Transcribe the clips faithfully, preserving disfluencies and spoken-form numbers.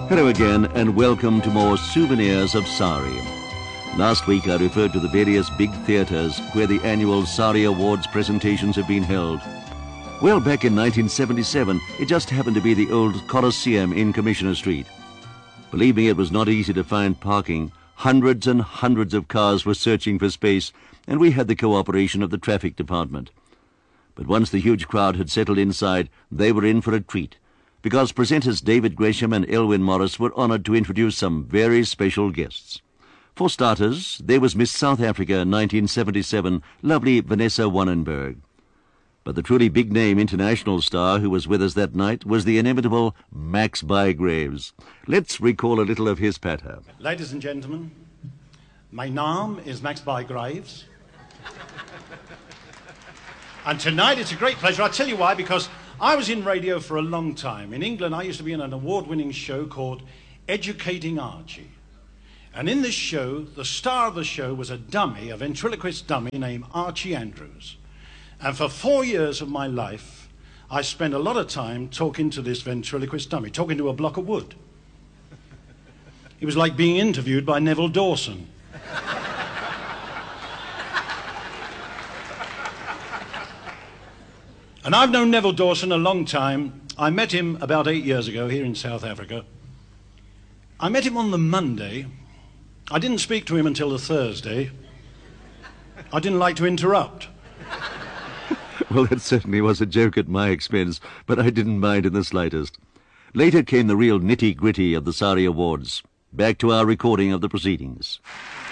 Hello again and welcome to more Souvenirs of Sari. Last week I referred to the various big theatres where the annual Sari Awards presentations have been held. Well, back in nineteen seventy-seven, it just happened to be the old Colosseum in Commissioner Street. Believe me, it was not easy to find parking. Hundreds and hundreds of cars were searching for space, and we had the cooperation of the traffic department. But once the huge crowd had settled inside, they were in for a treat, because presenters David Gresham and Elwyn Morris were honoured to introduce some very special guests. For starters, there was Miss South Africa nineteen seventy-seven, lovely Vanessa Wannenberg. But the truly big-name international star who was with us that night was the inimitable Max Bygraves. Let's recall a little of his patter. Ladies and gentlemen, my name is Max Bygraves. And tonight it's a great pleasure. I'll tell you why, because I was in radio for a long time. In England, I used to be in an award-winning show called Educating Archie. And in this show, the star of the show was a dummy, a ventriloquist dummy named Archie Andrews. And for four years of my life, I spent a lot of time talking to this ventriloquist dummy, talking to a block of wood. It was like being interviewed by Neville Dawson. And I've known Neville Dawson a long time. I met him about eight years ago here in South Africa. I met him on the Monday. I didn't speak to him until the Thursday. I didn't like to interrupt. Well, that certainly was a joke at my expense, but I didn't mind in the slightest. Later came the real nitty-gritty of the Sari Awards. Back to our recording of the proceedings.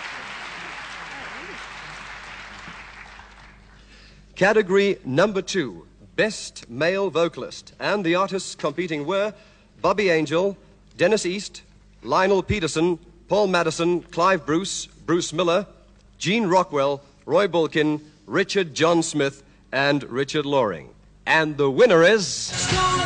Category number two, Best Male Vocalist. And the artists competing were Bobby Angel, Dennis East, Lionel Peterson, Paul Madison, Clive Bruce, Bruce Miller, Gene Rockwell, Roy Bulkin, Richard John Smith, and Richard Loring. And the winner is...